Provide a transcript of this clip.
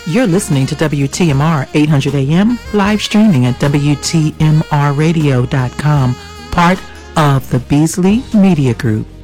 You're listening to WTMR 800 AM, live streaming at WTMRradio.com, part of the Beasley Media Group.